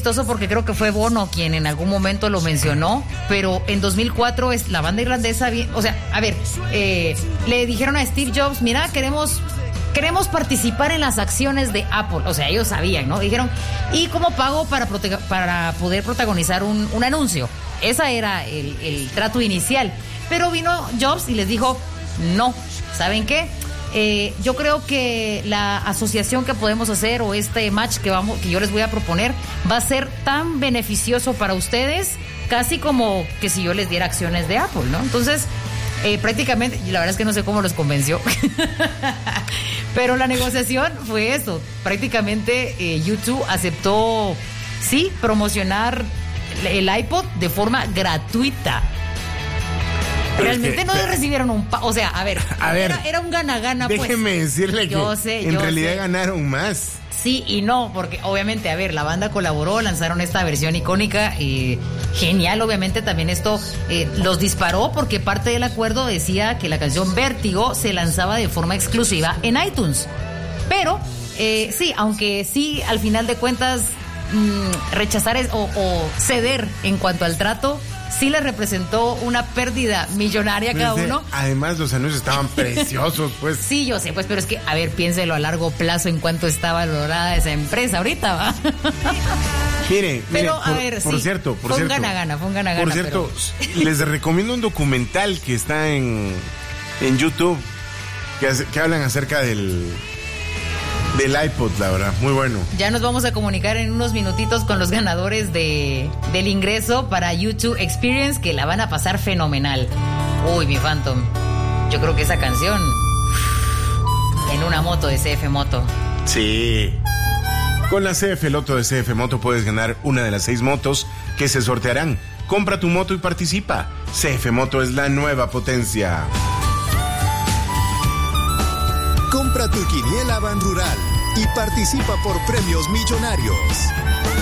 chistoso porque creo que fue Bono quien en algún momento lo mencionó, pero en 2004 la banda irlandesa, o sea, a ver, le dijeron a Steve Jobs, mira, queremos participar en las acciones de Apple. O sea, ellos sabían, ¿no? Dijeron, y como pago para poder protagonizar un anuncio. Ese era el trato inicial. Pero vino Jobs y les dijo, no, ¿saben qué? Yo creo que la asociación que podemos hacer o este match que yo les voy a proponer va a ser tan beneficioso para ustedes, casi como que si yo les diera acciones de Apple, ¿no? Entonces, prácticamente, la verdad es que no sé cómo los convenció, pero la negociación fue eso. Prácticamente YouTube aceptó, sí, promocionar el iPod de forma gratuita. Realmente no recibieron o sea, a ver, era un gana-gana, pues. Déjeme decirle que en realidad ganaron más. Sí y no, porque obviamente, a ver, la banda colaboró, lanzaron esta versión icónica, genial, obviamente también esto los disparó porque parte del acuerdo decía que la canción Vértigo se lanzaba de forma exclusiva en iTunes. Pero, sí, aunque sí, al final de cuentas, rechazar o ceder en cuanto al trato, sí le representó una pérdida millonaria a cada uno. Además, los anuncios estaban preciosos, pues. Sí, yo sé, pues, pero es que, a ver, piénselo a largo plazo en cuánto está valorada esa empresa ahorita, ¿va? Mire, a ver, por cierto. Fue un gana-gana. Por cierto, les recomiendo un documental que está en YouTube que hablan acerca del iPod, la verdad, muy bueno. Ya nos vamos a comunicar en unos minutitos con los ganadores del ingreso para YouTube Experience, que la van a pasar fenomenal. Uy, mi Phantom, yo creo que esa canción en una moto de CF Moto. Sí. Con la CF Loto de CF Moto puedes ganar una de las 6 motos que se sortearán. Compra tu moto y participa. CF Moto es la nueva potencia. Compra tu quiniela Ban Rural y participa por premios millonarios.